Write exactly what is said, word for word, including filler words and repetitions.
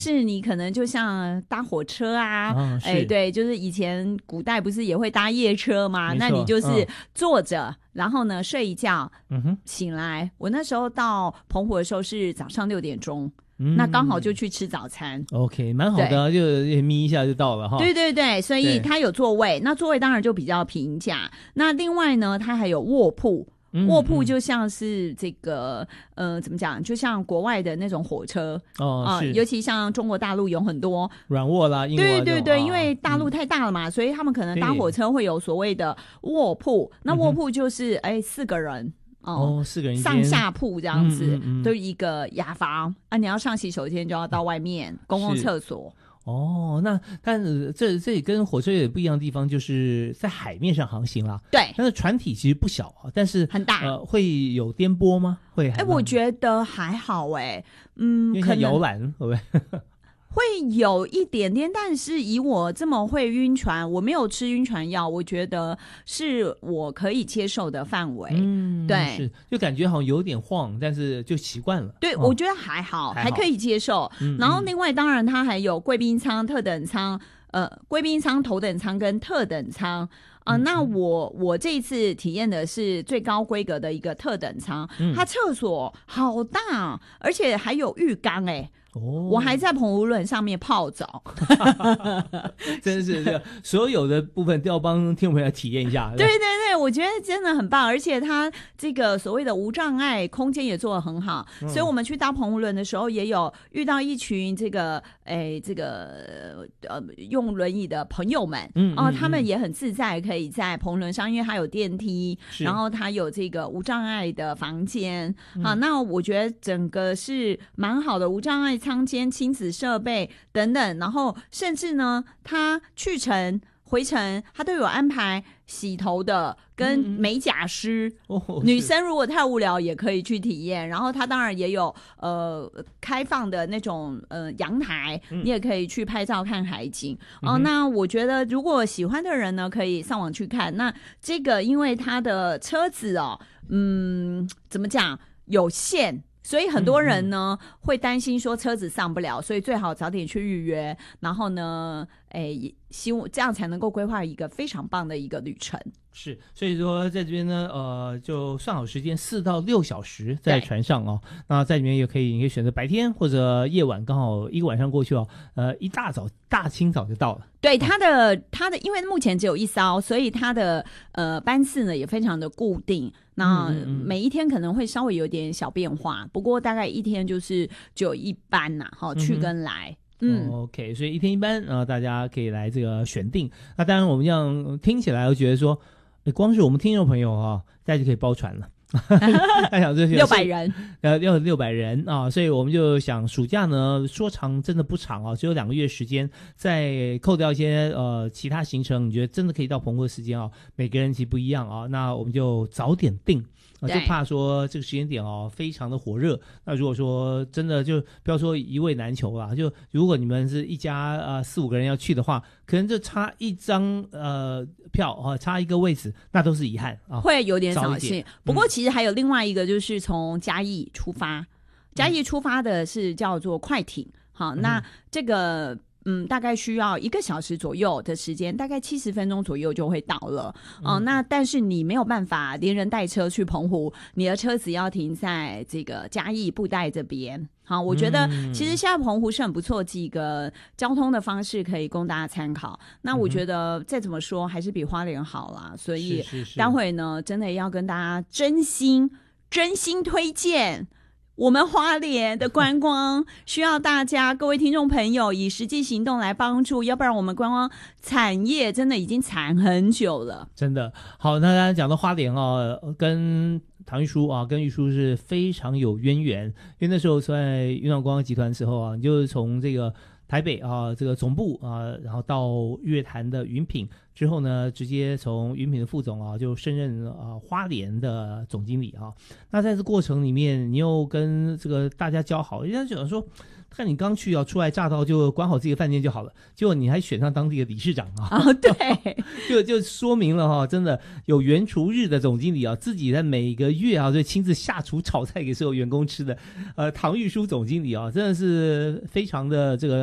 是你可能就像搭火车啊， 哦、 哎，对，就是以前古代不是也会搭夜车吗？那你就是坐着、嗯，然后呢睡一觉，嗯哼，醒来。我那时候到澎湖的时候是早上六点钟。嗯、那刚好就去吃早餐 ，OK， 蛮好的，就眯一下就到了哈。 对对对，所以它有座位，那座位当然就比较平价。那另外呢，它还有卧铺。卧铺就像是这个、嗯、呃，怎么讲？就像国外的那种火车哦、呃， 尤其像中国大陆有很多软卧啦、硬卧。 对对对、 啊， 因为大陆太大了嘛、嗯，所以他们可能搭火车会有所谓的卧铺。那卧铺就是哎、嗯、四个人。 哦, 哦，四个人上下铺这样子， 嗯嗯嗯、 都一个雅房啊。你要上洗手间就要到外面公共厕所。 哦，那但是这这里跟火车有点不一样的地方，就是在海面上航行啦。 对， 但是船体其实不小啊，但是很大。 呃，会有颠簸吗？会？哎， 我觉得还好哎、欸，嗯， 因为像摇篮会不会？ 会有一点点，但是以我这么会晕船，我没有吃晕船药，我觉得是我可以接受的范围。嗯，对， 是，就感觉好像有点晃，但是就习惯了。 对、 哦， 我觉得还好，还可以接受。 嗯、 然后另外当然它还有贵宾舱、特等舱，呃，贵宾舱、头等舱跟特等舱。啊、呃嗯，那我我这一次体验的是最高规格的一个特等舱，嗯、它厕所好大，而且还有浴缸哎、欸。哦，我还在澎湖轮上面泡澡， 真是这个所有的部分都要帮听众朋友体验一下。 对对对，我觉得真的很棒，而且它这个所谓的无障碍空间也做得很好、嗯，所以我们去搭澎湖轮的时候，也有遇到一群这个诶这个呃用轮椅的朋友们，嗯哦、呃，他们也很自在，可以在澎湖轮上，因为它有电梯，然后它有这个无障碍的房间、嗯，好，那我觉得整个是蛮好的无障碍舱间、亲子设备等等，然后甚至呢，他去程回程他都有安排洗头的跟美甲师、嗯哦、女生如果太无聊也可以去体验，然后他当然也有呃开放的那种呃阳台、嗯、你也可以去拍照看海景哦、呃嗯。那我觉得如果喜欢的人呢可以上网去看，那这个因为他的车子哦嗯怎么讲有限，所以很多人呢、嗯嗯、会担心说车子上不了，所以最好早点去预约，然后呢诶希望这样才能够规划一个非常棒的一个旅程。 是，所以说在这边呢呃就算好时间四到六小时在船上哦，那在里面也可以你可以选择白天或者夜晚，刚好一个晚上过去哦，呃一大早大清早就到了。 对，它的它的因为目前只有一艘，所以它的呃班次呢也非常的固定，那每一天可能会稍微有点小变化，不过大概一天就是只有一班呐、啊，去跟来。 嗯 ，OK， 所以一天一班，然后大家可以来这个选定。那当然我们这样听起来，我觉得说，光是我们听众朋友啊，大家就可以包船了。他想这些六百人， 呃，要六百人啊，所以我们就想暑假呢，说长真的不长啊，只有两个月时间，再扣掉一些呃其他行程，你觉得真的可以到澎湖的时间啊，每个人其实不一样啊，那我们就早点定。啊，就怕说这个时间点哦，非常的火热。那如果说真的就不要说一位难求啦，就如果你们是一家呃四五个人要去的话，可能就差一张呃票啊，差一个位置，那都是遗憾啊， 会有点扫兴。不过其实还有另外一个，就是从嘉义出发，嗯、嘉义出发的是叫做快艇，好，嗯、那这个。嗯，大概需要一个小时左右的时间，大概七十分钟左右就会到了。哦、呃嗯，那但是你没有办法连人带车去澎湖，你的车子要停在这个嘉义布袋这边。好，我觉得其实现在澎湖是很不错几个交通的方式可以供大家参考。那我觉得再怎么说还是比花莲好啦，所以待会呢真的要跟大家真心真心推荐。我们花莲的观光需要大家各位听众朋友以实际行动来帮助，要不然我们观光产业真的已经惨很久了。 真的好，那刚才讲到花莲哦，跟唐玉书啊，跟玉书是非常有渊源，因为那时候在云朗观光集团的时候啊，你就是从这个台北啊这个总部啊，然后到乐坛的云品之后呢，直接从云品的副总啊就升任啊花莲的总经理啊。那在这过程里面，你又跟这个大家交好，人家就想说，看你刚去啊，初来乍到就管好自己的饭店就好了，结果你还选上当地的理事长啊！ 哦，对， 就就说明了哈，真的有原厨日的总经理啊，自己在每个月啊就亲自下厨炒菜给所有员工吃的，呃，唐玉书总经理啊，真的是非常的这个。